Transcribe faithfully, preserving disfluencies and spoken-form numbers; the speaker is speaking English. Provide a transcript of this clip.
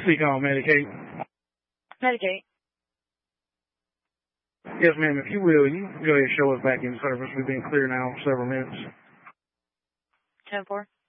Seacom, Medicaid. Medicaid. Yes, ma'am. If you will, you can go ahead and show us back in service. We've been clear now several minutes. ten four.